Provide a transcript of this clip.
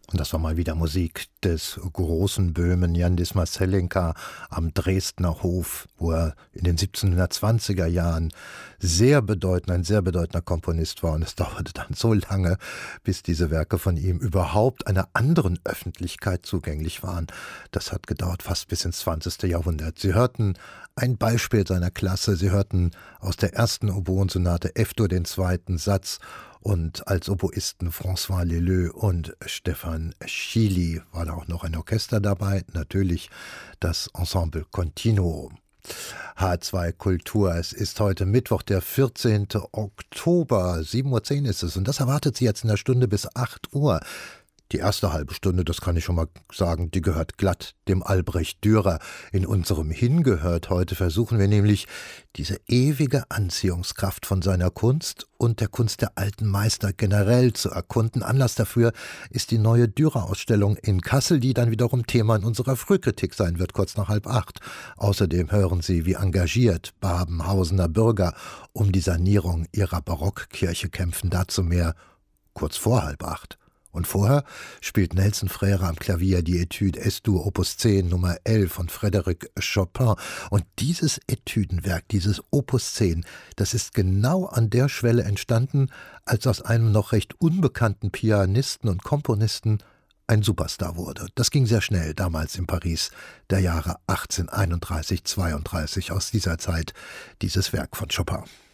Und das war mal wieder Musik des großen Böhmen Jan Dismas Zelenka am Dresdner Hof, wo er in den 1720er Jahren ein sehr bedeutender Komponist war. Und es dauerte dann so lange, bis diese Werke von ihm überhaupt einer anderen Öffentlichkeit zugänglich waren. Das hat gedauert fast bis ins 20. Jahrhundert. Sie hörten ein Beispiel seiner Klasse. Sie hörten aus der ersten Oboensonate F-Dur den zweiten Satz. Und als Oboisten François Leleux und Stefan Schily war da auch noch ein Orchester dabei, natürlich das Ensemble Continuo. H2 Kultur, es ist heute Mittwoch, der 14. Oktober, 7:10 Uhr ist es. Und das erwartet Sie jetzt in der Stunde bis 8 Uhr. Die erste halbe Stunde, das kann ich schon mal sagen, die gehört glatt dem Albrecht Dürer. In unserem Hingehört heute versuchen wir nämlich, diese ewige Anziehungskraft von seiner Kunst und der Kunst der alten Meister generell zu erkunden. Anlass dafür ist die neue Dürer-Ausstellung in Kassel, die dann wiederum Thema in unserer Frühkritik sein wird, kurz nach 7:30. Außerdem hören Sie, wie engagiert Babenhausener Bürger um die Sanierung ihrer Barockkirche kämpfen. Dazu mehr kurz vor 7:30. Und vorher spielt Nelson Frère am Klavier die Etude S-Dur Opus 10 Nummer 11 von Frédéric Chopin. Und dieses Etüdenwerk, dieses Opus 10, das ist genau an der Schwelle entstanden, als aus einem noch recht unbekannten Pianisten und Komponisten ein Superstar wurde. Das ging sehr schnell damals in Paris, der Jahre 1831, 32, aus dieser Zeit dieses Werk von Chopin.